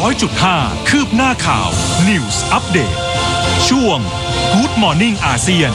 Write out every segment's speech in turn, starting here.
100.5 คืบหน้าข่าว News Update ช่วง Good Morning อาเซียน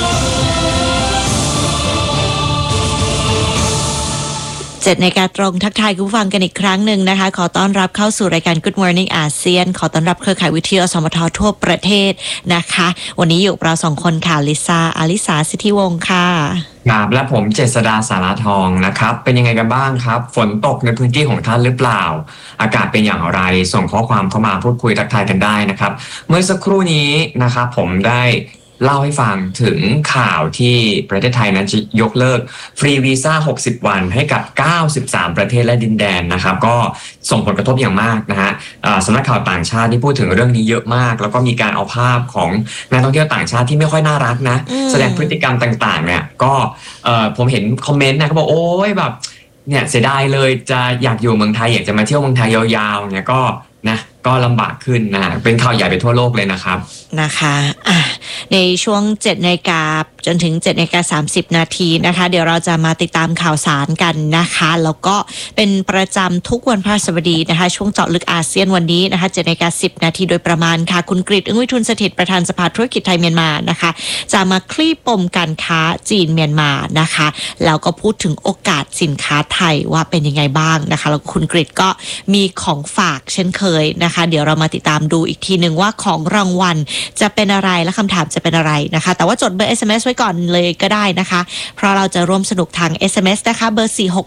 7 นาฬิกาตรงทักทายคุณผู้ฟังกันอีกครั้งหนึ่งนะคะขอต้อนรับเข้าสู่รายการ Good Morning อาเซียนขอต้อนรับเครือข่ายวิทยุอสมททั่วประเทศนะคะวันนี้อยู่เรา2คนค่ะลิซ่าอลิสาสิทธิวงศ์ค่ะครับและผมเจษฎาสาราทองนะครับเป็นยังไงกันบ้างครับฝนตกในพื้นที่ของท่านหรือเปล่าอากาศเป็นอย่างไรส่งข้อความเข้ามาพูดคุยทักทายกันได้นะครับเมื่อสักครู่นี้นะครับผมได้เล่าให้ฟังถึงข่าวที่ประเทศไทยนั้นจะยกเลิกฟรีวีซ่า60 วันให้กับ93ประเทศและดินแดนนะครับก็ส่งผลกระทบอย่างมากนะฮะสำนักข่าวต่างชาติที่พูดถึงเรื่องนี้เยอะมากแล้วก็มีการเอาภาพของนักท่องเที่ยวต่างชาติที่ไม่ค่อยน่ารักนะแสดงพฤติกรรมต่างๆเนี่ยก็ผมเห็นคอมเมนต์นะเขาบอกโอ้ยแบบเนี่ยเสียดายเลยจะอยากอยู่เมืองไทยอยากจะมาเที่ยวเมืองไทยยาวๆเนี่ยก็ลำบากขึ้นนะเป็นข่าวใหญ่ไปทั่วโลกเลยนะครับนะคะในช่วง 7 นาฬิกาจนถึง 7 นาฬิกา 30 นาทีนะคะเดี๋ยวเราจะมาติดตามข่าวสารกันนะคะแล้วก็เป็นประจำทุกวันพฤหัสบดีนะคะช่วงเจาะลึกอาเซียนวันนี้นะคะ 7 นาฬิกา 10 นาทีโดยประมาณค่ะคุณกฤษ อึ้งวิทูลสถิตประธานสภาธุรกิจไทยเมียนมานะคะจะมาคลี่ปมการค้าจีนเมียนมานะคะแล้วก็พูดถึงโอกาสสินค้าไทยว่าเป็นยังไงบ้างนะคะแล้วคุณกฤษก็มีของฝากเช่นเคยนะคะเดี๋ยวเรามาติดตามดูอีกทีนึงว่าของรางวัลจะเป็นอะไรและคำถามจะเป็นอะไรนะคะแต่ว่าจดเบอร์ SMS ไว้ก่อนเลยก็ได้นะคะเพราะเราจะร่วมสนุกทาง SMS นะคะเบอร์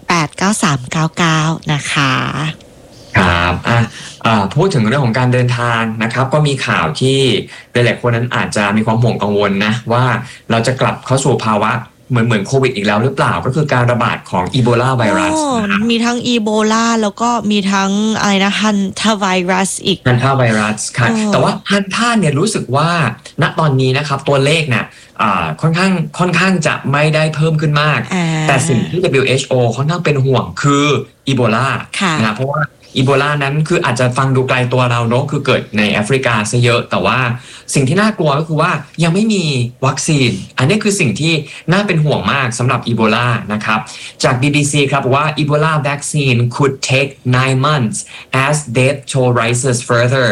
4689399 นะคะครับพูดถึงเรื่องของการเดินทางนะครับก็มีข่าวที่หลายๆคนนั้นอาจจะมีความห่วงกังวลนะว่าเราจะกลับเข้าสู่ภาวะเหมือนโควิดอีกแล้วหรือเปล่าก็คือการระบาดของอีโบลาไวรัสมีทั้งอีโบลาแล้วก็มีทั้งอะไรนะฮันทาไวรัสอีกฮันทาไวรัสค่ะแต่ว่าฮันทาเนี่ยรู้สึกว่าณตอนนี้นะครับตัวเลขเนี่ยค่อนข้างจะไม่ได้เพิ่มขึ้นมากแต่สิ่งที่ WHO ค่อนข้างเป็นห่วงคืออีโบลานะเพราะว่าอีโบลานั้นคืออาจจะฟังดูไกลตัวเราเนาะคือเกิดในแอฟริกาซะเยอะแต่ว่าสิ่งที่น่ากลัวก็คือว่ายังไม่มีวัคซีนอันนี้คือสิ่งที่น่าเป็นห่วงมากสำหรับอีโบลานะครับจาก BBC ครับบอกว่า Ebola vaccine could take 9 months as death toll rises further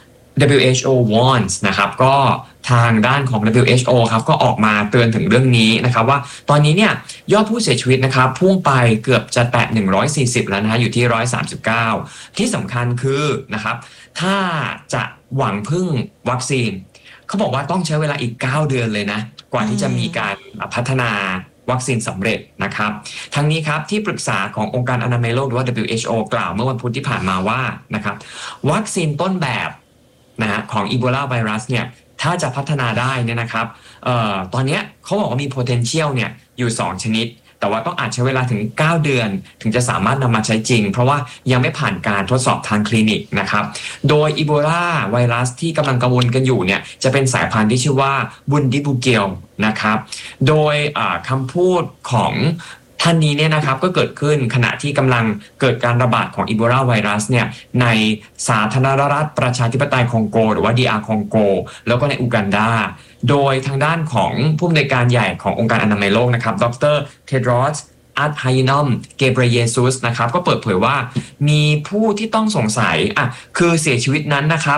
WHO warns นะครับก็ทางด้านของ WHO ครับก็ออกมาเตือนถึงเรื่องนี้นะครับว่าตอนนี้เนี่ยยอดผู้เสียชีวิตนะครับพุ่งไปเกือบจะแตะ140แล้วนะฮะอยู่ที่139ที่สำคัญคือนะครับถ้าจะหวังพึ่งวัคซีนเขาบอกว่าต้องใช้เวลาอีก9เดือนเลยนะกว่าที่จะมีการพัฒนาวัคซีนสำเร็จนะครับทั้งนี้ครับที่ปรึกษาขององค์การอนามัยโลกหรือว่า WHO กล่าวเมื่อวันพุธที่ผ่านมาว่านะครับวัคซีนต้นแบบนะฮะของอีโบลาไวรัสเนี่ยถ้าจะพัฒนาได้เนี่ยนะครับตอนนี้เขาบอกว่ามี potential เนี่ยอยู่2ชนิดแต่ว่าต้องอาจใช้เวลาถึง9เดือนถึงจะสามารถนำมาใช้จริงเพราะว่ายังไม่ผ่านการทดสอบทางคลินิกนะครับโดยอีโบลาไวรัสที่กำลังกังวลกันอยู่เนี่ยจะเป็นสายพันธุ์ที่ชื่อว่าบุนดิบูเกลนะครับโดยคำพูดของท่านนี้เนี่ยนะครับก็เกิดขึ้นขณะที่กำลังเกิดการระบาดของอีโบลาไวรัสเนี่ยในสาธารณรัฐประชาธิปไตยคองโกหรือว่า DR คองโกแล้วก็ในอูกันดาโดยทางด้านของผู้อำนวยการใหญ่ขององค์การอนามัยโลกนะครับดรเทดรอสอัดไฮนอมเกเบรเยซุสนะครับก็เปิดเผยว่ามีผู้ที่ต้องสงสัยคือเสียชีวิตนั้นนะครับ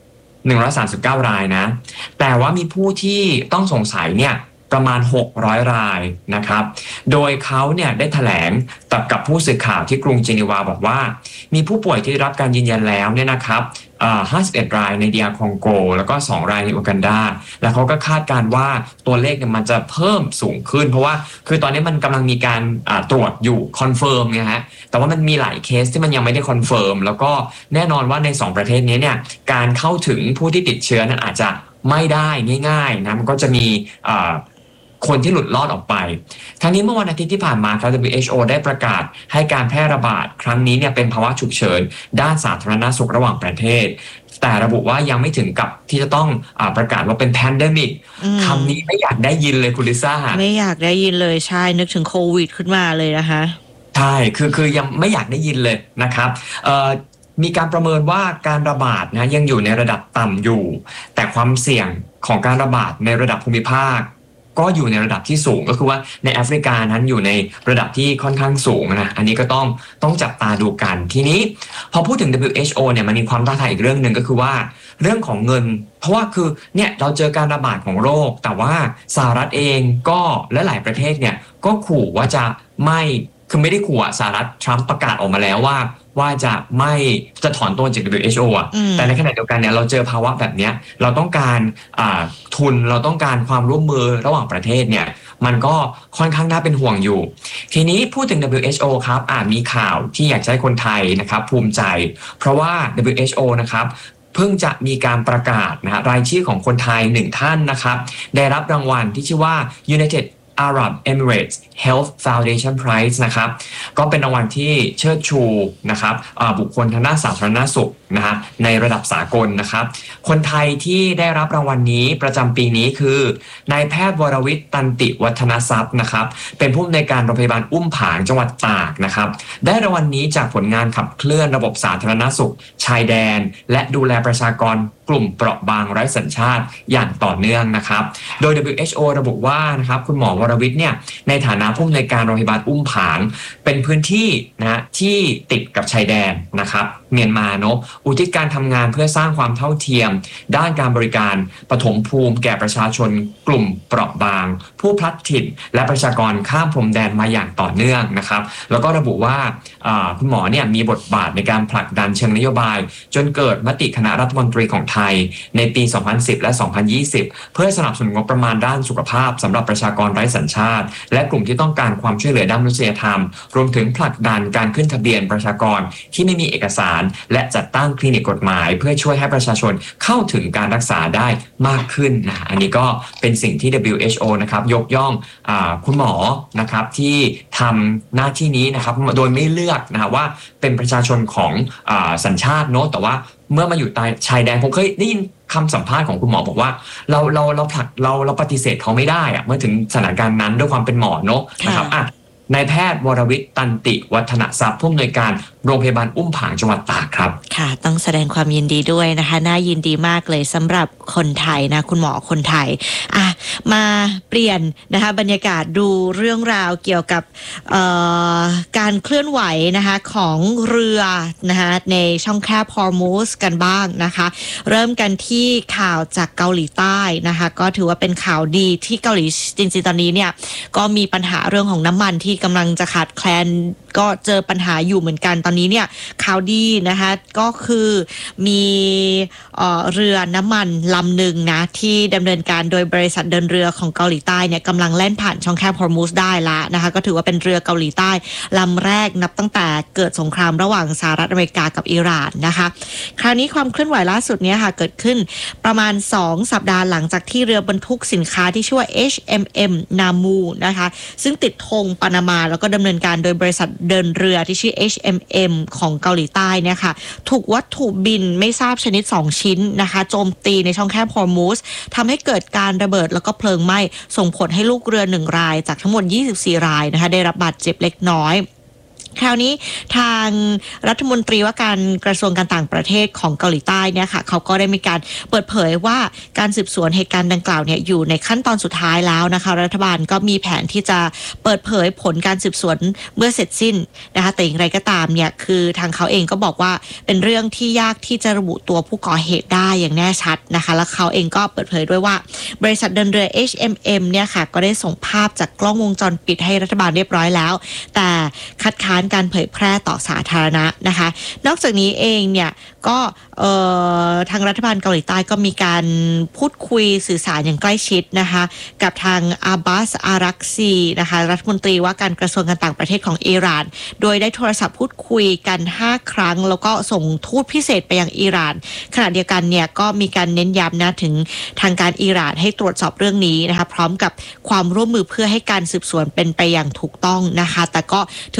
139รายนะแต่ว่ามีผู้ที่ต้องสงสัยเนี่ยประมาณ600รายนะครับโดยเขาเนี่ยได้แถลงกับผู้สื่อข่าวที่กรุงเจนีวาบอกว่ามีผู้ป่วยที่ได้รับการยืนยันแล้วเนี่ยนะครับ51รายในDR คองโกแล้วก็2รายในอูกันดาแล้วเขาก็คาดการว่าตัวเลขเนี่ยมันจะเพิ่มสูงขึ้นเพราะว่าคือตอนนี้มันกำลังมีการตรวจอยู่คอนเฟิร์มนะฮะแต่ว่ามันมีหลายเคสที่มันยังไม่ได้คอนเฟิร์มแล้วก็แน่นอนว่าใน2ประเทศนี้เนี่ยการเข้าถึงผู้ที่ติดเชื้อนั้นอาจจะไม่ได้ง่ายๆนะมันก็จะมีคนที่หลุดรอดออกไปทั้งนี้เมื่อวันอาทิตย์ที่ผ่านมาครับ WHO ได้ประกาศให้การแพร่ระบาดครั้งนี้เนี่ยเป็นภาวะฉุกเฉินด้านสาธารณสุขระหว่างประเทศแต่ระบุว่ายังไม่ถึงกับที่จะต้องประกาศว่าเป็นแพนเดมิกคำนี้ไม่อยากได้ยินเลยคุณลิซ่าไม่อยากได้ยินเลยใช่นึกถึงโควิดขึ้นมาเลยนะคะใช่คือยังไม่อยากได้ยินเลยนะครับมีการประเมินว่าการระบาดนะยังอยู่ในระดับต่ำอยู่แต่ความเสี่ยงของการระบาดในระดับภูมิภาคก็อยู่ในระดับที่สูงก็คือว่าในแอฟริกานั้นอยู่ในระดับที่ค่อนข้างสูงนะอันนี้ก็ต้องจับตาดูกันทีนี้พอพูดถึง WHO เนี่ยมันมีความท้าทายอีกเรื่องหนึ่งก็คือว่าเรื่องของเงินเพราะว่าคือเนี่ยเราเจอการระบาดของโรคแต่ว่าสหรัฐเองก็และหลายประเทศเนี่ยก็ขู่ว่าจะไม่ได้ขู่สหรัฐทรัมป์ประกาศออกมาแล้วว่าจะถอนตัวจาก WHO แต่ในขณะเดียวกันเนี่ยเราเจอภาวะแบบนี้เราต้องการทุนเราต้องการความร่วมมือระหว่างประเทศเนี่ยมันก็ค่อนข้างน่าเป็นห่วงอยู่ทีนี้พูดถึง WHO ครับมีข่าวที่อยากให้คนไทยนะครับภูมิใจเพราะว่า WHO นะครับเพิ่งจะมีการประกาศนะฮะรายชื่อของคนไทย1ท่านนะครับได้รับรางวัลที่ชื่อว่า United Arab Emirates Health Foundation Prize นะครับก็เป็นรางวัลที่เชิดชูนะครับบุคคลทางด้านสาธารณสุขนะฮะในระดับสากลนะครับคนไทยที่ได้รับรางวัลนี้ประจำปีนี้คือนายแพทย์วรวิทย์ตันติวัฒนทรัพย์นะครับเป็นผู้อำนวยการโรงพยาบาลอุ้มผางจังหวัดตากนะครับได้รางวัลนี้จากผลงานขับเคลื่อนระบบสาธารณสุขชายแดนและดูแลประชากรกลุ่มเปราะบางไร้สัญชาติอย่างต่อเนื่องนะครับโดย WHO ระบุว่านะครับคุณหมอวรวิทย์เนี่ยในฐานะผู้อำนวยการโรงพยาบาลอุ้มผางเป็นพื้นที่นะที่ติดกับชายแดนนะครับเมียนมาเนาะอุทิศการทำงานเพื่อสร้างความเท่าเทียมด้านการบริการปฐมภูมิแก่ประชาชนกลุ่มเปราะบางผู้พลัดถิ่นและประชากรข้ามพรมแดนมาอย่างต่อเนื่องนะครับแล้วก็ระบุว่าคุณหมอเนี่ยมีบทบาทในการผลักดันเชิงนโยบายจนเกิดมติคณะรัฐมนตรีของไทยในปี 2010 และ 2020 เพื่อสนับสนุนงบประมาณด้านสุขภาพสำหรับประชากรไร้สัญชาติและกลุ่มที่ต้องการความช่วยเหลือด้านมนุษยธรรมรวมถึงผลักดันการขึ้นทะเบียนประชากรที่ไม่มีเอกสารและจัดตั้งคลินิกกฎหมายเพื่อช่วยให้ประชาชนเข้าถึงการรักษาได้มากขึ้นนะอันนี้ก็เป็นสิ่งที่ WHO นะครับยกย่องคุณหมอนะครับที่ทำหน้าที่นี้นะครับโดยไม่เลือกนะว่าเป็นประชาชนของสัญชาติเนาะแต่ว่าเมื่อมาอยู่ใต้ชายแดนผมเคยได้ยินคำสัมภาษณ์ของคุณหมอบอกว่าเราปฏิเสธเขาไม่ได้เมื่อถึงสถานการณ์นั้นด้วยความเป็นหมอเนาะนะครับนายแพทย์วรวิทย์ตันติวัฒนทรัพย์ผู้อำนวยการโรงพยาบาลอุ้มผางจังหวัดตากครับค่ะต้องแสดงความยินดีด้วยนะคะน่ายินดีมากเลยสำหรับคนไทยนะคุณหมอคนไทยมาเปลี่ยนนะคะบรรยากาศดูเรื่องราวเกี่ยวกับการเคลื่อนไหวนะคะของเรือนะคะในช่องแคบฮอร์มุสกันบ้างนะคะเริ่มกันที่ข่าวจากเกาหลีใต้นะคะก็ถือว่าเป็นข่าวดีที่เกาหลีจริงๆตอนนี้เนี่ยก็มีปัญหาเรื่องของน้ำมันที่กำลังจะขาดแคลนก็เจอปัญหาอยู่เหมือนกันตอนนี้เนี่ยข่าวดีนะคะก็คือมีเรือน้ำมันลำหนึ่งนะที่ดำเนินการโดยบริษัทเดินเรือของเกาหลีใต้เนี่ยกำลังแล่นผ่านช่องแคบฮอร์มุสได้ละนะคะก็ถือว่าเป็นเรือเกาหลีใต้ลำแรกนับตั้งแต่เกิดสงครามระหว่างสหรัฐอเมริกากับอิหร่านนะคะคราวนี้ความเคลื่อนไหวล่าสุดเนี่ยค่ะเกิดขึ้นประมาณ2 สัปดาห์หลังจากที่เรือบรรทุกสินค้าที่ชื่อว่า HMM Namu นะคะซึ่งติดธงปานามาแล้วก็ดำเนินการโดยบริษัทเดินเรือที่ชื่อ HMM ของเกาหลีใต้เนี่ยค่ะถูกวัตถุบินไม่ทราบชนิด2ชิ้นนะคะโจมตีในช่องแคบฮอร์มุสทำให้เกิดการระเบิดแล้วก็เพลิงไหม้ส่งผลให้ลูกเรือ1รายจากทั้งหมด24รายนะคะได้รับบาดเจ็บเล็กน้อยคราวนี้ทางรัฐมนตรีว่าการกระทรวงการต่างประเทศของเกาหลีใต้เนี่ยค่ะเขาก็ได้มีการเปิดเผยว่าการสืบสวนเหตุการณ์ดังกล่าวเนี่ยอยู่ในขั้นตอนสุดท้ายแล้วนะคะรัฐบาลก็มีแผนที่จะเปิดเผยผลการสืบสวนเมื่อเสร็จสิ้นนะคะแต่อย่างไรก็ตามเนี่ยคือทางเขาเองก็บอกว่าเป็นเรื่องที่ยากที่จะระบุตัวผู้ก่อเหตุได้อย่างแน่ชัดนะคะแล้วเขาเองก็เปิดเผยด้วยว่าบริษัทเดินเรือ HMM เนี่ยค่ะก็ได้ส่งภาพจากกล้องวงจรปิดให้รัฐบาลเรียบร้อยแล้วแต่คัดค้านการเผยแพร่ต่อสาธารณะนะคะนอกจากนี้เองเนี่ยก็ทางรัฐบาลเกาหลีใต้ก็มีการพูดคุยสื่อสารอย่างใกล้ชิดนะคะกับทางอาบาสอารักซีนะคะรัฐมนตรีว่าการกระทรวงการต่างประเทศของอิหร่านโดยได้โทรศัพท์พูดคุยกัน5ครั้งแล้วก็ส่งทูตพิเศษไปยังอิหร่านขณะเดียวกันเนี่ยก็มีการเน้นย้ำนะถึงทางการอิหร่านให้ตรวจสอบเรื่องนี้นะคะพร้อมกับความร่วมมือเพื่อให้การสืบสวนเป็นไปอย่างถูกต้องนะคะแต่ก็ถือว่าเป็นข่าว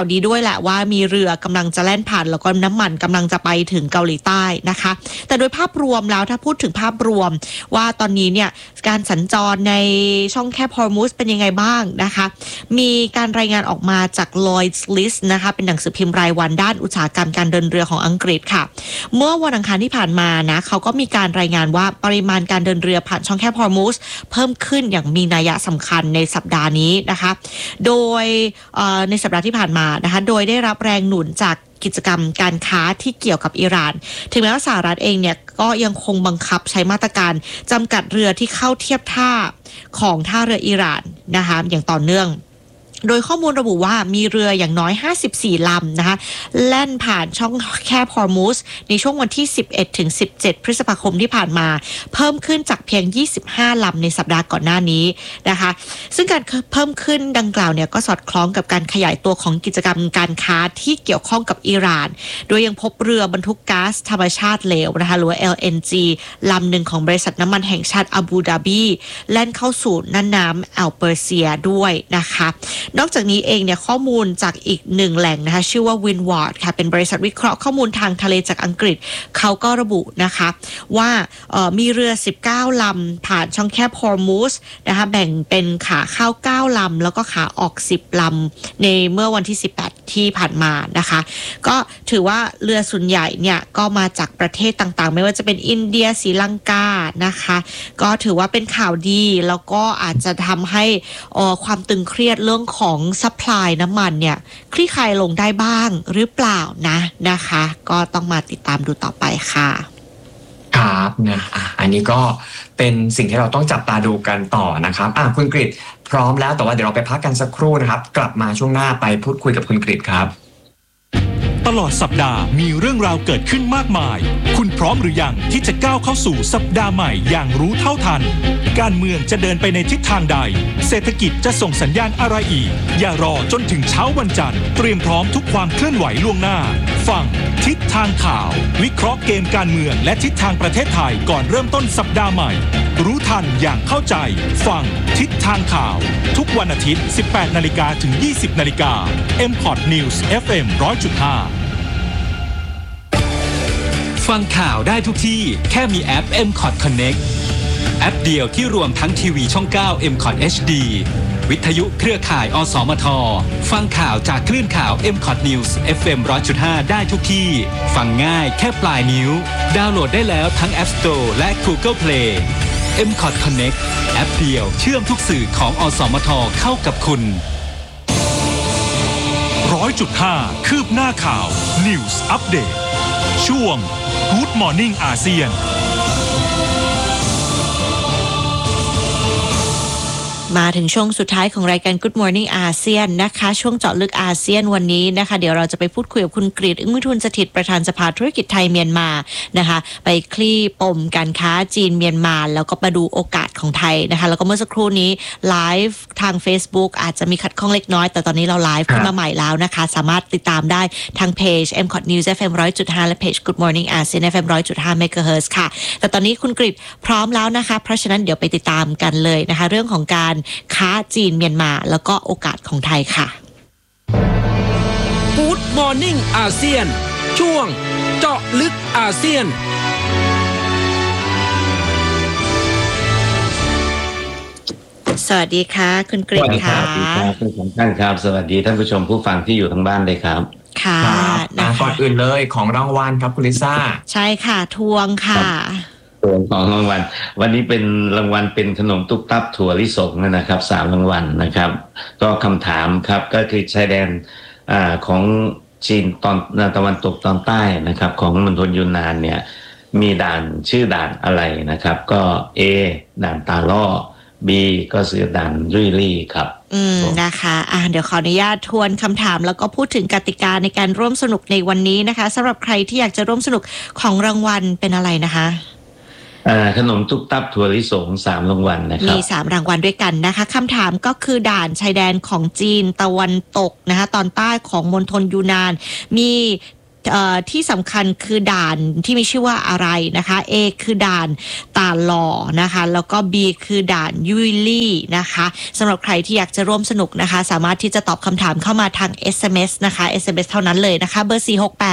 ดีด้วยแหละว่ามีเรือกำลังจะแล่นผ่านแล้วก็น้ำมันกำลังจะไปถึงเกาหลีใต้นะคะแต่โดยภาพรวมแล้วถ้าพูดถึงภาพรวมว่าตอนนี้เนี่ยการสัญจรในช่องแคบฮอร์มุสเป็นยังไงบ้างนะคะมีการรายงานออกมาจาก Lloyd's List นะคะเป็นหนังสือพิมพ์รายวันด้านอุตสาหกรรมการเดินเรือของอังกฤษค่ะเมื่อวันอังคารที่ผ่านมานะเขาก็มีการรายงานว่าปริมาณการเดินเรือผ่านช่องแคบฮอร์มุสเพิ่มขึ้นอย่างมีนัยสำคัญในสัปดาห์นี้นะคะโดยในสัปดาห์ที่ผ่านมานะคะโดยได้รับแรงหนุนจากกิจกรรมการค้าที่เกี่ยวกับอิหร่านถึงแม้ว่าสหรัฐเองเนี่ยก็ยังคงบังคับใช้มาตรการจำกัดเรือที่เข้าเทียบท่าของท่าเรืออิหร่านนะคะอย่างต่อเนื่องโดยข้อมูลระบุว่ามีเรืออย่างน้อย54ลำนะคะแล่นผ่านช่องแคบฮอร์มุสในช่วงวันที่11ถึง17พฤษภาคมที่ผ่านมาเพิ่มขึ้นจากเพียง25ลำในสัปดาห์ก่อนหน้านี้นะคะซึ่งการเพิ่มขึ้นดังกล่าวเนี่ยก็สอดคล้องกับการขยายตัวของกิจกรรมการค้าที่เกี่ยวข้องกับอิหร่านโดยยังพบเรือบรรทุกก๊าซธรรมชาติเหลวนะคะหรือว่า LNG ลำหนึ่งของบริษัทน้ำมันแห่งชาติอาบูดาบีแล่นเข้าสู่น่านน้ำอัลเปอร์เซียด้วยนะคะนอกจากนี้เองเนี่ยข้อมูลจากอีกหนึ่งแหล่งนะคะชื่อว่า Windward ค่ะเป็นบริษัทวิเคราะห์ข้อมูลทางทะเลจากอังกฤษเขาก็ระบุนะคะว่ามีเรือ19ลำผ่านช่องแคบฮอร์มุสนะคะแบ่งเป็นขาเข้า9ลำแล้วก็ขาออก10ลำในเมื่อวันที่18ที่ผ่านมานะคะก็ถือว่าเรือส่วนใหญ่เนี่ยก็มาจากประเทศต่างๆไม่ว่าจะเป็นอินเดียศรีลังกานะคะก็ถือว่าเป็นข่าวดีแล้วก็อาจจะทำให้ความตึงเครียดเรื่องของซัพพลายน้ำมันเนี่ยคลี่คลายลงได้บ้างหรือเปล่านะคะก็ต้องมาติดตามดูต่อไปค่ะครับนะอันนี้ก็เป็นสิ่งที่เราต้องจับตาดูกันต่อนะครับคุณกฤษพร้อมแล้วแต่ว่าเดี๋ยวเราไปพักกันสักครู่นะครับกลับมาช่วงหน้าไปพูดคุยกับคุณกฤษครับตลอดสัปดาห์มีเรื่องราวเกิดขึ้นมากมายคุณพร้อมหรือยังที่จะก้าวเข้าสู่สัปดาห์ใหม่อย่างรู้เท่าทันการเมืองจะเดินไปในทิศทางใดเศรษฐกิจจะส่งสัญญาณอะไรอีกอย่ารอจนถึงเช้าวันจันทร์เตรียมพร้อมทุกความเคลื่อนไหวล่วงหน้าฟังทิศทางข่าววิเคราะห์เกมการเมืองและทิศทางประเทศไทยก่อนเริ่มต้นสัปดาห์ใหม่รู้ทันอย่างเข้าใจฟังทิศทางข่าวทุกวันอาทิตย์ 18:00 นถึง 20:00 นMPOD News FM 100.5ฟังข่าวได้ทุกที่แค่มีแอป MCOT Connect แอปเดียวที่รวมทั้งทีวีช่อง 9 MCOT HD วิทยุเครือข่ายอสมทฟังข่าวจากคลื่นข่าว MCOT News FM 100.5 ได้ทุกที่ฟังง่ายแค่ปลายนิ้วดาวน์โหลดได้แล้วทั้ง App Store และ Google Play MCOT Connect แอปเดียวเชื่อมทุกสื่อของอสมทเข้ากับคุณ 100.5 คืบหน้าข่าว News Update ช่วง Good Morning อาเซียนมาถึงช่วงสุดท้ายของรายการ Good Morning อาเซียนนะคะช่วงเจาะลึกอาเซียนวันนี้นะคะเดี๋ยวเราจะไปพูดคุยกับคุณกฤษ อึ้งวิทูลสถิตประธานสภาธุรกิจไทยเมียนมานะคะไปคลี่ปมการค้าจีนเมียนมาแล้วก็มาดูโอกาสของไทยนะคะแล้วก็เมื่อสักครู่นี้ไลฟ์ทาง Facebook อาจจะมีขัดข้องเล็กน้อยแต่ตอนนี้เราไลฟ์ขึ้นมาใหม่แล้วนะคะสามารถติดตามได้ทางเพจ MCOT News FM 100.5 และเพจ Good Morning อาเซียน FM 100.5 MHz ค่ะแต่ตอนนี้คุณกฤษพร้อมแล้วนะคะเพราะฉะนั้นเดี๋ยวไปติดตามกันเลยนะคะเรื่องของการค้าจีนเมียนมาแล้วก็โอกาสของไทยค่ะ Good Morning อาเซียนช่วงเจาะลึกอาเซียนสวัสดีค่ะคุณกฤษค่ะสวัสดีครับทุกท่านครับสวัสดีท่านผู้ชมผู้ฟังที่อยู่ทางบ้านเลยครับค่ะก่อนอื่นเลยของรางวัลครับคุณลิซ่าใช่ค่ะทวงค่ะส่วนของรางวัลวันนี้เป็นรางวัลเป็นขนมตุ๊บตับถั่วลิสงนะครับ3รางวัลนะครับก็คำถามครับก็คือชายแดนของจีนตอนตะวันตกตอนใต้นะครับของมณฑลยูนนานเนี่ยมีด่านชื่อด่านอะไรนะครับก็ A ด่านตาล่อ B ก็คือด่านรุ่ยรี่ครับนะคะเดี๋ยวขออนุญาตทวนคำถามแล้วก็พูดถึงกติกาในการร่วมสนุกในวันนี้นะคะสำหรับใครที่อยากจะร่วมสนุกของรางวัลเป็นอะไรนะคะขนมตุ๊บตับถั่วลิสง3รางวัลนะครับมี3รางวัลด้วยกันนะคะคำถามก็คือด่านชายแดนของจีนตะวันตกนะคะตอนใต้ของมณฑลยูนนานมีที่สำคัญคือด่านที่มีชื่อว่าอะไรนะคะ A คือด่านตาหล่อนะคะแล้วก็ B คือด่านยุยลี่นะคะสำหรับใครที่อยากจะร่วมสนุกนะคะสามารถที่จะตอบคำถามเข้ามาทาง SMS นะคะ SMS เท่านั้นเลยนะคะเบอร์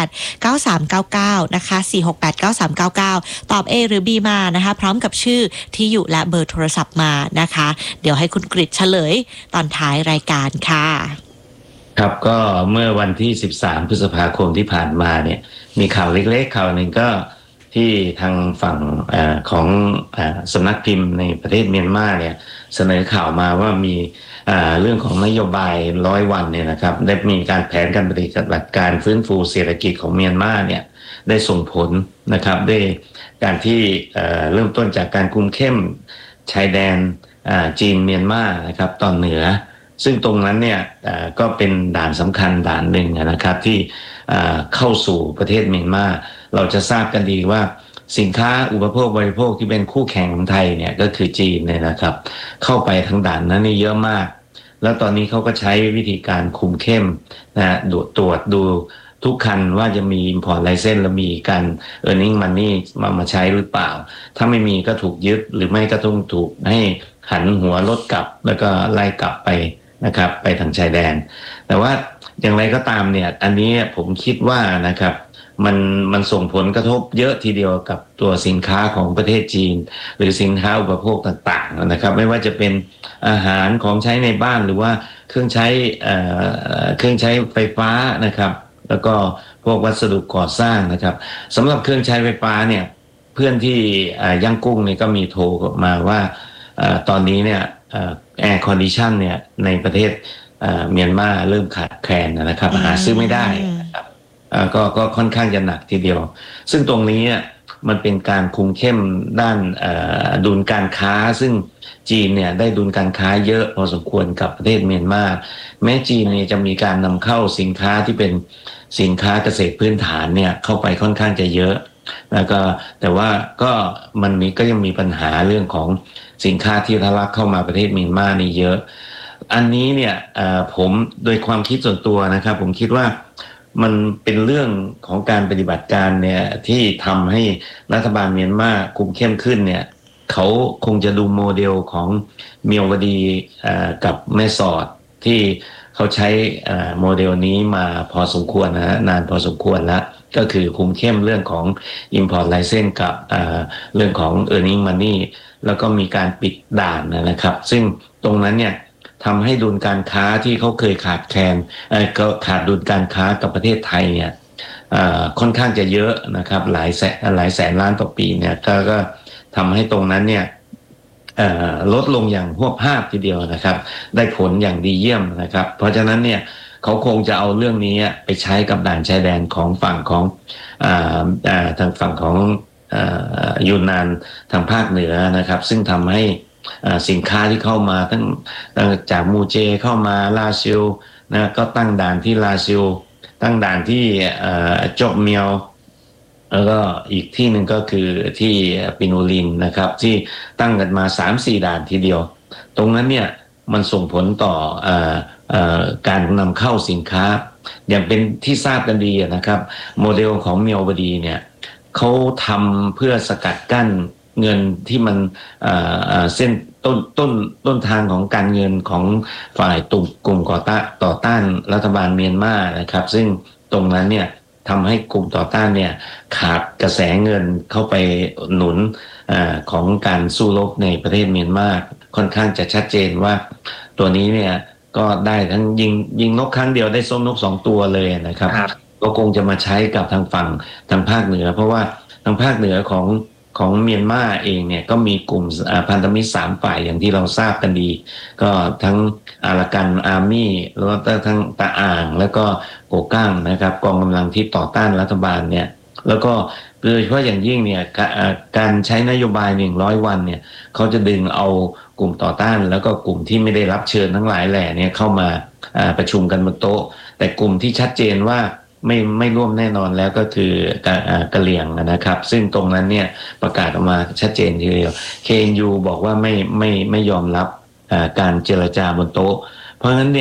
4689399นะคะ4689399ตอบ A หรือ B มานะคะพร้อมกับชื่อที่อยู่และเบอร์โทรศัพท์มานะคะเดี๋ยวให้คุณกฤษเฉลยตอนท้ายรายการค่ะครับก็เมื่อวันที่13พฤษภาคมที่ผ่านมาเนี่ยมีข่าวเล็กๆข่าวหนึ่งก็ที่ทางฝั่งของสำนักพิมพ์ในประเทศเมียนมาเนี่ยเสนอข่าวมาว่ามีเรื่องของนโยบาย100 วันเนี่ยนะครับได้มีการแผนการปฏิบัติการฟื้นฟูเศรษฐกิจของเมียนมาเนี่ยได้ส่งผลนะครับด้วยการที่เริ่มต้นจากการคุมเข้มชายแดนจีนเมียนมานะครับตอนเหนือซึ่งตรงนั้นเนี่ยก็เป็นด่านสำคัญด่านหนึ่งนะครับที่เข้าสู่ประเทศเมียนมาเราจะทราบกันดีว่าสินค้าอุปโภคบริโภคที่เป็นคู่แข่งของไทยเนี่ยก็คือจีนเนี่ยนะครับเข้าไปทางด่านนั้นนี่เยอะมากแล้วตอนนี้เขาก็ใช้วิธีการคุมเข้มนะตรวจดูทุกคันว่าจะมี import license และมีการ earning money มาใช้หรือเปล่าถ้าไม่มีก็ถูกยึดหรือไม่ก็ต้องถูกให้หันหัวรถกลับแล้วก็ไล่กลับไปนะครับไปทางชายแดนแต่ว่าอย่างไรก็ตามเนี่ยอันนี้ผมคิดว่านะครับมันส่งผลกระทบเยอะทีเดียวกับตัวสินค้าของประเทศจีนหรือสินค้าอุปโภคต่างๆนะครับไม่ว่าจะเป็นอาหารของใช้ในบ้านหรือว่าเครื่องใช้ไฟฟ้านะครับแล้วก็พวกวัสดุก่อสร้างนะครับสำหรับเครื่องใช้ไฟฟ้าเนี่ยเพื่อนที่ย่างกุ้งเนี่ยก็มีโทรมาว่าตอนนี้เนี่ยแอร์คอนดิชันเนี่ยในประเทศเมียนมาเริ่มขาดแคลนนะครับหาซื้อไม่ได้นะครับก็ค่อนข้างจะหนักทีเดียวซึ่งตรงนี้มันเป็นการคุมเข้มด้านดุลการค้าซึ่งจีนเนี่ยได้ดุลการค้าเยอะพอสมควรกับประเทศเมียนมาแม้จีนเนี่ยจะมีการนำเข้าสินค้าที่เป็นสินค้าเกษตรพื้นฐานเนี่ยเข้าไปค่อนข้างจะเยอะแล้วก็แต่ว่าก็ยังมีปัญหาเรื่องของสินค้าที่ทะลักเข้ามาประเทศเมียนมานี่เยอะอันนี้เนี่ยผมโดยความคิดส่วนตัวนะครับผมคิดว่ามันเป็นเรื่องของการปฏิบัติการเนี่ยที่ทำให้รัฐบาลเมียนมาคุมเข้มขึ้นเนี่ยเขาคงจะดูโมเดลของเมียวดีกับแม่สอดที่เขาใช้โมเดลนี้มาพอสมควรนะนานพอสมควรแล้วก็คือคุมเข้มเรื่องของ import license กับเรื่องของ earning money แล้วก็มีการปิดด่านนะครับซึ่งตรงนั้นเนี่ยทำให้ดุลการค้าที่เขาเคยขาดแคลนก็ขาดดุลการค้ากับประเทศไทยเนี่ยค่อนข้างจะเยอะนะครับหลายแสนล้านต่อปีเนี่ยก็ทำให้ตรงนั้นเนี่ยลดลงอย่างหวบภาพทีเดียวนะครับได้ผลอย่างดีเยี่ยมนะครับเพราะฉะนั้นเนี่ยเขาคงจะเอาเรื่องนี้ไปใช้กับด่านชายแดนของฝั่งของทางฝั่งของยูนนานทางภาคเหนือนะครับซึ่งทำให้สินค้าที่เข้ามาตั้งจากมูเจเข้ามาลาซิลนะก็ตั้งด่านที่ลาซิลตั้งด่านที่จบเมียวแล้วก็อีกที่หนึ่งก็คือที่ปินูลินนะครับที่ตั้งกันมา 3-4 ด่านทีเดียวตรงนั้นเนี่ยมันส่งผลต่อการนำเข้าสินค้าอย่างเป็นที่ทราบกันดีนะครับโมเดลของเมียวดีเนี่ยเขาทำเพื่อสกัดกั้นเงินที่มันเส้นต้นทางของการเงินของฝ่ายกลุ่มต่อต้านรัฐบาลเมียนมานะครับซึ่งตรงนั้นเนี่ยทำให้กลุ่มต่อต้านเนี่ยขาดกระแสเงินเข้าไปหนุนของการสู้รบในประเทศเมียนมาค่อนข้างจะชัดเจนว่าตัวนี้เนี่ยก็ได้ทั้งยิงนกครั้งเดียวได้ส้มนก2 ตัวเลยนะครับก็คงจะมาใช้กับทางฝั่งทางภาคเหนือเพราะว่าทางภาคเหนือของเมียนมาเองเนี่ยก็มีกลุ่มพันธมิตร3 ฝ่ายอย่างที่เราทราบกันดีก็ทั้งอารากันอาร์มี่แล้วก็ทั้งตาอ่างแล้วก็โกก้างนะครับกองกำลังที่ต่อต้านรัฐบาลเนี่ยแล้วก็โดยเฉพาะอย่างยิ่งเนี่ยการใช้นโยบาย100 วันเนี่ยเขาจะดึงเอากลุ่มต่อต้านแล้วก็กลุ่มที่ไม่ได้รับเชิญทั้งหลายแหล่เนี่ยเข้ามาประชุมกันบนโต๊ะแต่กลุ่มที่ชัดเจนว่าไม่ร่วมแน่นอนแล้วก็คือกะเหรี่ยงนะครับซึ่งตรงนั้นเนี่ยประกาศออกมาชัดเจนทีเดียว KNU บอกว่าไม่ยอมรับการเจรจาบนโต๊ะเพราะฉะนั้นเนี่ย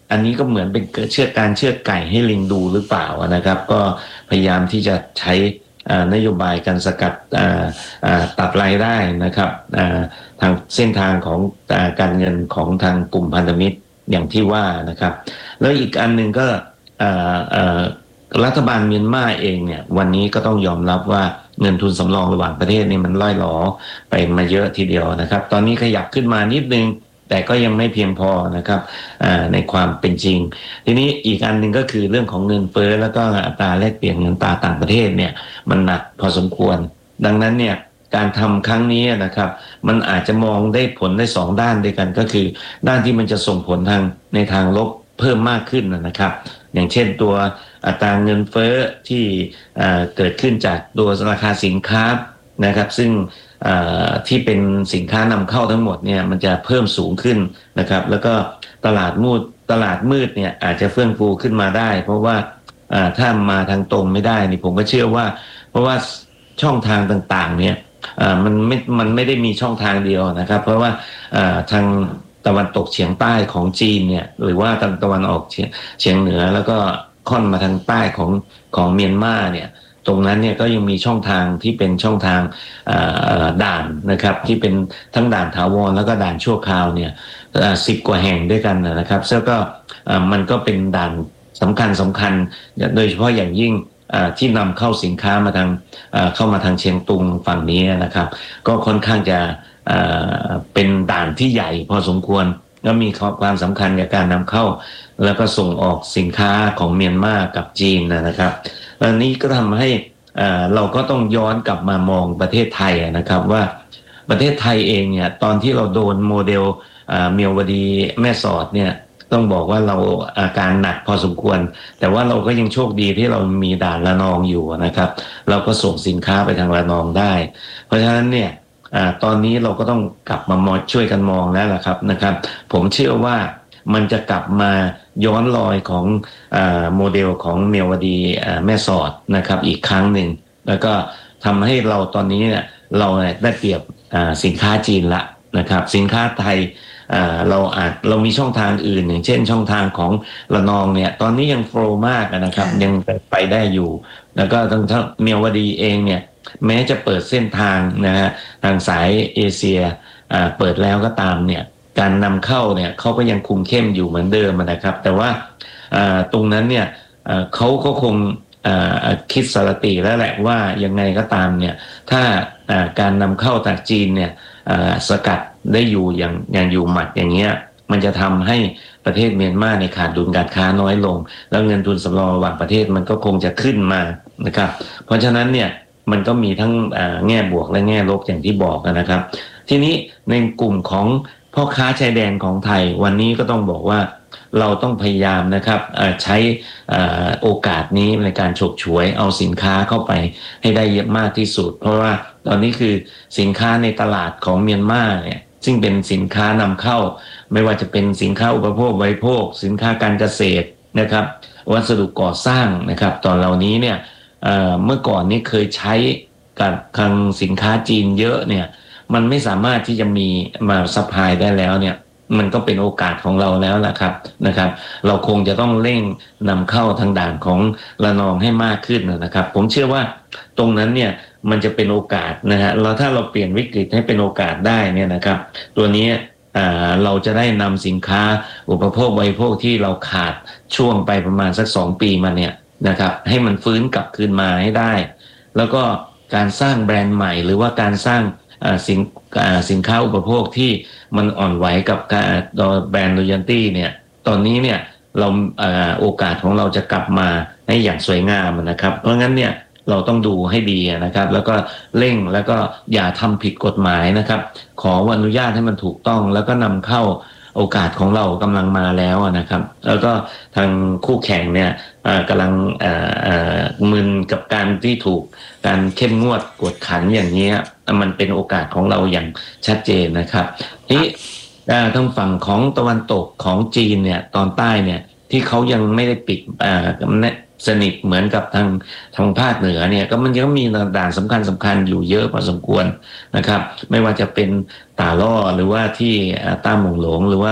อันนี้ก็เหมือนเป็นเชือดไก่ให้ลิงดูหรือเปล่านะครับก็พยายามที่จะใช้นโยบายการสกัดตัดรายได้นะครับทางเส้นทางของการเงินของทางกลุ่มพันธมิตรอย่างที่ว่านะครับแล้วอีกอันหนึ่งก็รัฐบาลเมียนมาเองเนี่ยวันนี้ก็ต้องยอมรับว่าเงินทุนสำรองระหว่างประเทศนี่มันล่อยหลอไปมาเยอะทีเดียวนะครับตอนนี้ขยับขึ้นมานิดนึงแต่ก็ยังไม่เพียงพอนะครับในความเป็นจริงทีนี้อีกอันหนึ่งก็คือเรื่องของเงินเฟ้อแล้วก็อัตราแลกเปลี่ยนเงินตราต่างประเทศเนี่ยมันหนักพอสมควรดังนั้นเนี่ยการทำครั้งนี้นะครับมันอาจจะมองได้ผลได้2ด้านด้วยกันก็คือด้านที่มันจะส่งผลในทางลบเพิ่มมากขึ้นนะครับอย่างเช่นตัวอัตราเงินเฟ้อที่เกิดขึ้นจากตัวราคาสินค้านะครับซึ่งที่เป็นสินค้านำเข้าทั้งหมดเนี่ยมันจะเพิ่มสูงขึ้นนะครับแล้วก็ตลาดมืดเนี่ยอาจจะเฟื่องฟูขึ้นมาได้เพราะว่าถ้ามาทางตรงไม่ได้นี่ผมก็เชื่อว่าเพราะว่าช่องทางต่างๆเนี่ยมันไม่ได้มีช่องทางเดียวนะครับเพราะว่าทางตะวันตกเฉียงใต้ของจีนเนี่ยหรือว่าทางตะวันออกเฉียงเหนือแล้วก็ค่อนมาทางใต้ของเมียนมาเนี่ยตรงนั้นเนี่ยก็ยังมีช่องทางที่เป็นช่องทางด่านนะครับที่เป็นทั้งด่านถาวรแล้วก็ด่านชั่วคราวเนี่ย10 กว่าแห่งด้วยกันนะครับซึ่งก็มันก็เป็นด่านสำคัญโดยเฉพาะอย่างยิ่งที่นำเข้าสินค้ามาทางเข้ามาทางเชียงตุงฝั่งนี้นะครับก็ค่อนข้างจะเป็นด่านที่ใหญ่พอสมควรและมีความสำคัญกับการนำเข้าแล้วก็ส่งออกสินค้าของเมียนมากับจีนนะครับอันนี้ก็ทำให้เราก็ต้องย้อนกลับมามองประเทศไทยนะครับว่าประเทศไทยเองเนี่ยตอนที่เราโดนโมเดลเมียวดีแม่สอดเนี่ยต้องบอกว่าเราอาการหนักพอสมควรแต่ว่าเราก็ยังโชคดีที่เรามีด่านระนองอยู่นะครับเราก็ส่งสินค้าไปทางระนองได้เพราะฉะนั้นเนี่ยตอนนี้เราก็ต้องกลับมาช่วยกันมองแล้วล่ะครับนะครับผมเชื่อว่ามันจะกลับมาย้อนรอยของโมเดลของเมียวดีแม่สอดนะครับอีกครั้งหนึ่งแล้วก็ทำให้เราตอนนี้เนี่ยเราได้เปรียบสินค้าจีนละนะครับสินค้าไทยเรามีช่องทางอื่นอย่างเช่นช่องทางของระนองเนี่ยตอนนี้ยังโฟลว์มากนะครับยังไปได้อยู่แล้วก็ทั้งเมียวดีเองเนี่ยแม้จะเปิดเส้นทางนะฮะทางสายเอเชียเปิดแล้วก็ตามเนี่ยการนำเข้าเนี่ยเขาก็ยังคุมเข้มอยู่เหมือนเดิมนะครับแต่ว่าตรงนั้นเนี่ยเขาก็คงคิดสารติแล้วแหละว่ายังไงก็ตามเนี่ยถ้าการนำเข้าจากจีนเนี่ยสกัดได้อยู่อย่างอยู่หมัดอย่างเงี้ยมันจะทำให้ประเทศเมียนมาในขาดดุลการค้าน้อยลงแล้วเงินทุนสำรองระหว่างประเทศมันก็คงจะขึ้นมานะครับเพราะฉะนั้นเนี่ยมันก็มีทั้งแง่บวกและแง่ลบอย่างที่บอกนะครับทีนี้ในกลุ่มของพ่อค้าชายแดนของไทยวันนี้ก็ต้องบอกว่าเราต้องพยายามนะครับใช้โอกาสนี้ในการฉกฉวยเอาสินค้าเข้าไปให้ได้เยอะมากที่สุดเพราะว่าตอนนี้คือสินค้าในตลาดของเมียนมาเนี่ยซึ่งเป็นสินค้านำเข้าไม่ว่าจะเป็นสินค้าอุปโภคบริโภคสินค้าการเกษตรนะครับวัสดุก่อสร้างนะครับตอนเหล่านี้เนี่ยเมื่อก่อนนี้เคยใช้กับทางสินค้าจีนเยอะเนี่ยมันไม่สามารถที่จะมีมาซัพพลายได้แล้วเนี่ยมันก็เป็นโอกาสของเราแล้วล่ะครับนะครับเราคงจะต้องเร่งนำเข้าทางด่านของระนองให้มากขึ้นนะครับผมเชื่อว่าตรงนั้นเนี่ยมันจะเป็นโอกาสนะฮะแล้วถ้าเราเปลี่ยนวิกฤตให้เป็นโอกาสได้เนี่ยนะครับตัวนี้เราจะได้นำสินค้าอุปโภคบริโภคที่เราขาดช่วงไปประมาณสัก2 ปีมาเนี่ยนะครับให้มันฟื้นกลับคืนมาให้ได้แล้วก็การสร้างแบรนด์ใหม่หรือว่าการสร้างสินค้าอุปโภคที่มันอ่อนไหวกับแบรนด์โรยัลตี้เนี่ยตอนนี้เนี่ยเราโอกาสของเราจะกลับมาให้อย่างสวยงามนะครับเพราะงั้นเนี่ยเราต้องดูให้ดีนะครับแล้วก็เร่งแล้วก็อย่าทำผิดกฎหมายนะครับขออนุญาตให้มันถูกต้องแล้วก็นำเข้าโอกาสของเรากำลังมาแล้วนะครับแล้วก็ทางคู่แข่งเนี่ยกำลังมึนกับการที่ถูกการเข้มงวดกวดขันอย่างนี้มันเป็นโอกาสของเราอย่างชัดเจนนะครับที่ทางฝั่งของตะวันตกของจีนเนี่ยตอนใต้เนี่ยที่เขายังไม่ได้ปิดสนิทเหมือนกับทางภาคเหนือเนี่ยก็มันยังมีด่านสำคัญอยู่เยอะพอสมควรนะครับไม่ว่าจะเป็นตาล่อหรือว่าที่ต้าหมงหลงหรือว่า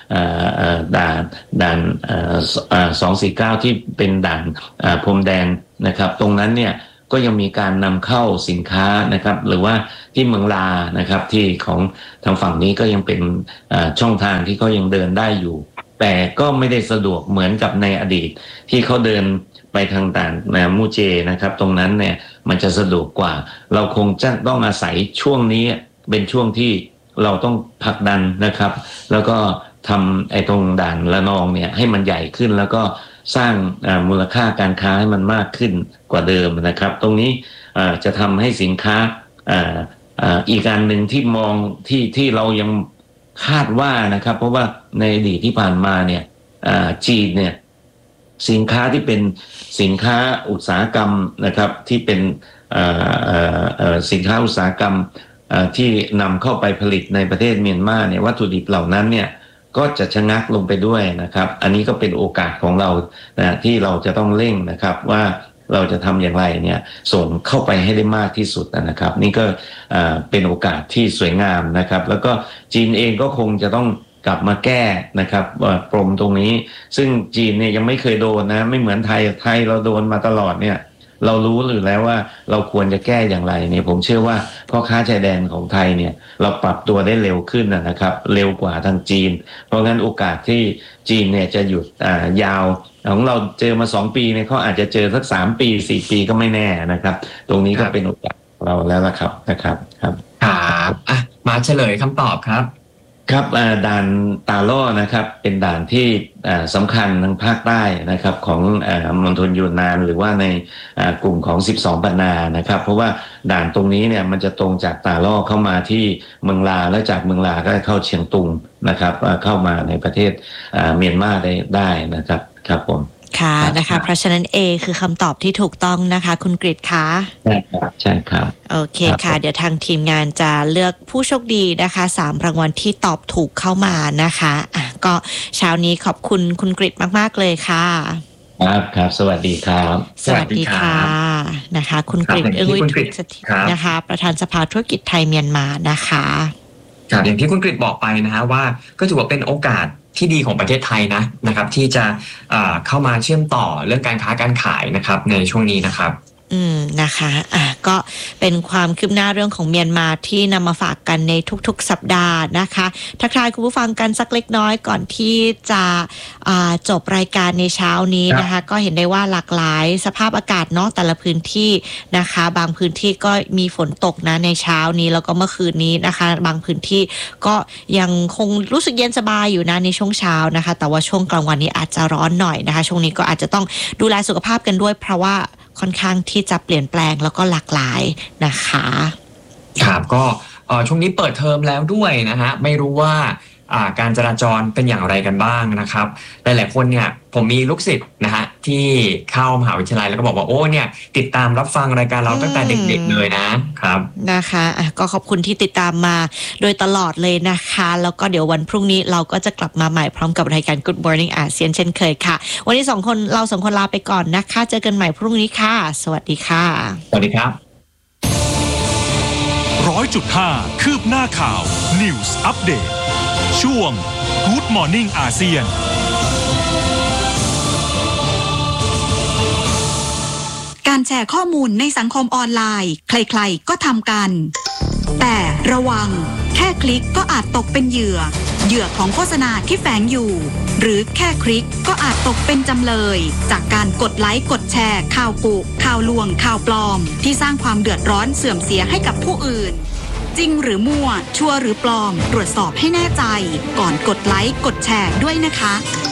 ด่าน249ที่เป็นด่านพรมแดนนะครับตรงนั้นเนี่ยก็ยังมีการนำเข้าสินค้านะครับหรือว่าที่เมืองลานะครับที่ของทางฝั่งนี้ก็ยังเป็นช่องทางที่เขายังเดินได้อยู่แต่ก็ไม่ได้สะดวกเหมือนกับในอดีตที่เขาเดินไปทางด่านมูเจนะครับตรงนั้นเนี่ยมันจะสะดวกกว่าเราคงจะต้องอาศัยช่วงนี้เป็นช่วงที่เราต้องผลักดันนะครับแล้วก็ทำไอ้ตรงด่านละนองเนี่ยให้มันใหญ่ขึ้นแล้วก็สร้างมูลค่าการค้าให้มันมากขึ้นกว่าเดิมนะครับตรงนี้จะทำให้สินค้าอีกอันหนึ่งที่มองที่เรายังคาดว่านะครับเพราะว่าในอดีตที่ผ่านมาเนี่ยจีนเนี่ยสินค้าที่เป็นสินค้าอุตสาหกรรมนะครับที่เป็นสินค้าอุตสาหกรรมที่นำเข้าไปผลิตในประเทศเมียนมาเนี่ยวัตถุดิบเหล่านั้นเนี่ยก็จะชะงักลงไปด้วยนะครับอันนี้ก็เป็นโอกาสของเราที่เราจะต้องเร่งนะครับว่าเราจะทำอย่างไรเนี่ยส่งเข้าไปให้ได้มากที่สุดนะครับนี่ก็เป็นโอกาสที่สวยงามนะครับแล้วก็จีนเองก็คงจะต้องกลับมาแก้นะครับปมตรงนี้ซึ่งจีนเนี่ยยังไม่เคยโดนนะไม่เหมือนไทยเราโดนมาตลอดเนี่ยเรารู้อยู่แล้วว่าเราควรจะแก้อย่างไรเนี่ยผมเชื่อว่าพ่อค้าชายแดนของไทยเนี่ยเราปรับตัวได้เร็วขึ้นนะครับเร็วกว่าทางจีนเพราะงั้นโอกาสที่จีนเนี่ยจะหยุดยาวของเราเจอมา2 ปีเนี่ยเขาอาจจะเจอสัก3 ปี4 ปีก็ไม่แน่นะครับตรงนี้ก็เป็นโอกาสของเราแล้วนะครับครับมาเฉลยคำตอบครับครับด่านตาล่อนะครับเป็นด่านที่สำคัญทางภาคใต้นะครับของมณฑลยูนนานหรือว่าในกลุ่มของ12ปันนานะครับเพราะว่าด่านตรงนี้เนี่ยมันจะตรงจากตาล่อเข้ามาที่เมืองลาและจากเมืองลาก็เข้าเชียงตุงนะครับเข้ามาในประเทศเมียนมาได้นะครับครับผมค่ะนะคะเพราะฉะนั้น A คือคำตอบที่ถูกต้องนะคะคุณกฤษคะใช่ครับโอเคค่ะเดี๋ยวทางทีมงานจะเลือกผู้โชคดีนะคะ3 รางวัลที่ตอบถูกเข้ามานะคะก็เช้านี้ขอบคุณคุณกฤษมากๆเลยค่ะครับสวัสดีครับสวัสดีค่ะนะคะคุณกฤษวิทย์สถิตนะคะประธานสภาธุรกิจไทยเมียนมานะคะครับอย่างที่คุณกฤษบอกไปนะฮะว่าก็ถือว่าเป็นโอกาสที่ดีของประเทศไทยนะครับที่จะเข้ามาเชื่อมต่อเรื่องการค้าการขายนะครับในช่วงนี้นะครับนะคะก็เป็นความคืบหน้าเรื่องของเมียนมาที่นำมาฝากกันในทุกๆสัปดาห์นะคะทักทายคุณผู้ฟังกันสักเล็กน้อยก่อนที่จะจบรายการในเช้านี้นะคะก็เห็นได้ว่าหลากหลายสภาพอากาศเนาะแต่ละพื้นที่นะคะบางพื้นที่ก็มีฝนตกนะในเช้านี้แล้วก็เมื่อคืนนี้นะคะบางพื้นที่ก็ยังคงรู้สึกเย็นสบายอยู่นะในช่วงเช้านะคะแต่ว่าช่วงกลางวันนี้อาจจะร้อนหน่อยนะคะช่วงนี้ก็อาจจะต้องดูแลสุขภาพกันด้วยเพราะว่าค่อนข้างที่จะเปลี่ยนแปลงแล้วก็หลากหลายนะคะครับก็ช่วงนี้เปิดเทอมแล้วด้วยนะฮะไม่รู้ว่าการจราจรเป็นอย่างไรกันบ้างนะครับหลายๆคนเนี่ยผมมีลูกศิษย์นะฮะที่เข้ามหาวิทยาลัยแล้วก็บอกว่าโอ้เนี่ยติดตามรับฟังรายการเราตั้งแต่เด็กๆเลยนะครับนะคะก็ขอบคุณที่ติดตามมาโดยตลอดเลยนะคะแล้วก็เดี๋ยววันพรุ่งนี้เราก็จะกลับมาใหม่พร้อมกับรายการ Good Morning อาเซียนเช่นเคยค่ะวันนี้เราสองคนลาไปก่อนนะคะเจอกันใหม่พรุ่งนี้ค่ะสวัสดีค่ะสวัสดีครับ 100.5 คืบหน้าข่าว News Update ช่วง Good Morning อาเซียนการแชร์ข้อมูลในสังคมออนไลน์ใครๆก็ทำกันแต่ระวังแค่คลิกก็อาจตกเป็นเหยื่อของโฆษณาที่แฝงอยู่หรือแค่คลิกก็อาจตกเป็นจำเลยจากการกดไลค์กดแชร์ข่าวกุข่าวลวงข่าวปลอมที่สร้างความเดือดร้อนเสื่อมเสียให้กับผู้อื่นจริงหรือมั่วชัวร์หรือปลอมตรวจสอบให้แน่ใจก่อนกดไลค์กดแชร์ด้วยนะคะ